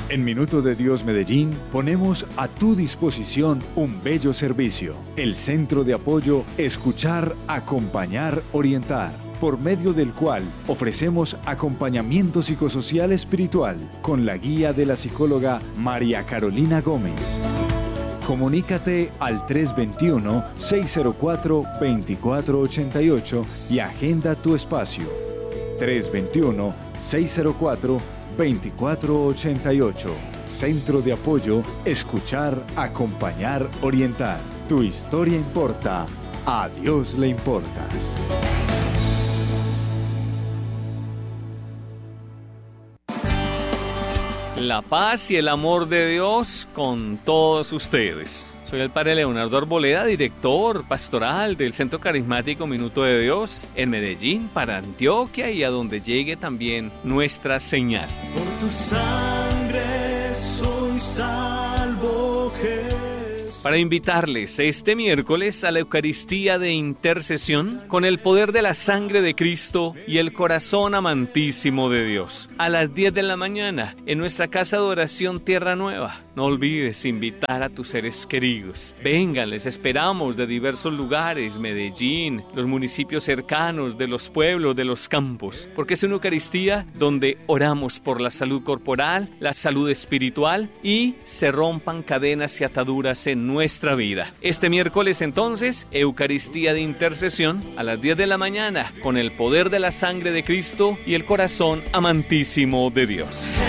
En Minuto de Dios Medellín ponemos a tu disposición un bello servicio, el Centro de Apoyo Escuchar, Acompañar, Orientar, por medio del cual ofrecemos acompañamiento psicosocial espiritual con la guía de la psicóloga María Carolina Gómez. Comunícate al 321-604-2488 y agenda tu espacio. 321-604-2488. Centro de Apoyo Escuchar, Acompañar, Orientar. Tu historia importa. A Dios le importas. La paz y el amor de Dios con todos ustedes. Soy el Padre Leonardo Arboleda, director pastoral del Centro Carismático Minuto de Dios en Medellín, para Antioquia y a donde llegue también nuestra señal. Por tu sangre soy salvo, Jesús. Para invitarles este miércoles a la Eucaristía de Intercesión con el poder de la sangre de Cristo y el corazón amantísimo de Dios. A las 10 de la mañana en nuestra casa de oración Tierra Nueva. No olvides invitar a tus seres queridos. Vengan, les esperamos de diversos lugares, Medellín, los municipios cercanos, de los pueblos, de los campos. Porque es una Eucaristía donde oramos por la salud corporal, la salud espiritual y se rompan cadenas y ataduras en nuestra vida. Este miércoles entonces, Eucaristía de Intercesión a las 10 de la mañana con el poder de la sangre de Cristo y el corazón amantísimo de Dios.